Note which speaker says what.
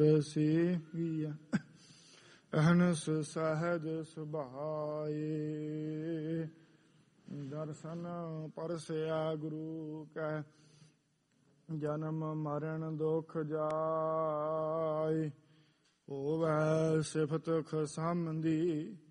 Speaker 1: ਸੇਵੀਆ ਅਹਨਸ ਸਹਿਜ ਸੁਭਾਏ। ਦਰਸ਼ਨ ਪਰਸਿਆ ਗੁਰੂ ਕੈ ਜਨਮ ਮਰਨ ਦੁਖ ਜਾਏ। ਹੋਵੈ ਸਿਫਤ ਖਸਮ ਦੀ